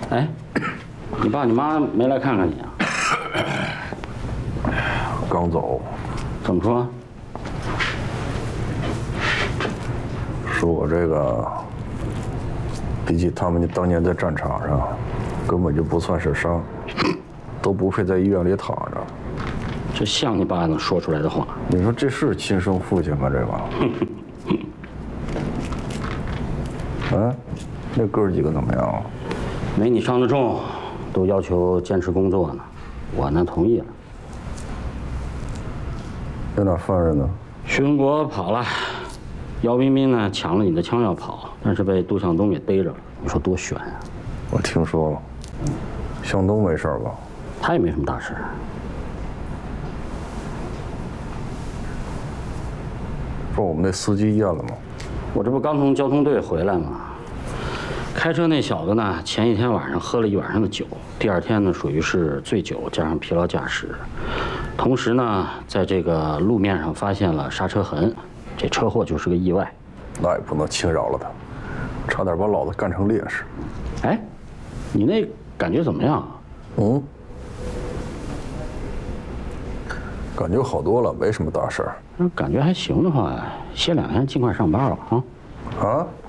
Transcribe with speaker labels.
Speaker 1: 哎，你爸你妈没来看看你啊？
Speaker 2: 刚走。
Speaker 1: 怎么说？
Speaker 2: 说我这个比起他们当年在战场上，根本就不算是伤，都不配在医院里躺着。
Speaker 1: 这像你爸能说出来的话？
Speaker 2: 你说这是亲生父亲吗？这个？嗯，那哥几个怎么样？
Speaker 1: 没你伤得重，都要求坚持工作呢。我呢同意了。
Speaker 2: 那俩犯人呢？
Speaker 1: 徐文国跑了，姚彬彬呢抢了你的枪要跑，但是被杜向东给逮着了。你说多悬啊！
Speaker 2: 我听说了，向东没事吧？
Speaker 1: 他也没什么大事。
Speaker 2: 不是我们那司机验了吗？
Speaker 1: 我这不刚从交通队回来吗？开车那小子呢，前一天晚上喝了一晚上的酒，第二天呢属于是醉酒加上疲劳驾驶，同时呢，在这个路面上发现了刹车痕，这车祸就是个意外。
Speaker 2: 那也不能轻饶了他，差点把老子干成烈士。
Speaker 1: 哎，你那感觉怎么样啊？
Speaker 2: 嗯，感觉好多了，没什么大事儿。
Speaker 1: 感觉还行的话，歇2天尽快上班吧啊。
Speaker 2: 啊？